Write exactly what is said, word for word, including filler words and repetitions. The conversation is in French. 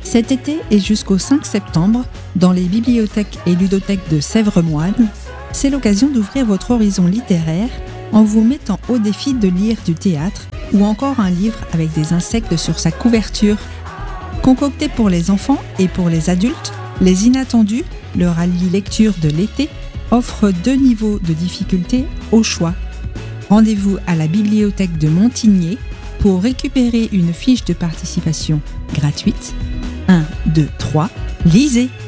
Cet été et jusqu'au cinq septembre, dans les bibliothèques et ludothèques de Sèvres-Moine, c'est l'occasion d'ouvrir votre horizon littéraire en vous mettant au défi de lire du théâtre ou encore un livre avec des insectes sur sa couverture. Concocté pour les enfants et pour les adultes, Les Inattendus, le rallye lecture de l'été, offre deux niveaux de difficulté au choix. Rendez-vous à la bibliothèque de Montigné pour récupérer une fiche de participation gratuite. un, deux, trois, lisez!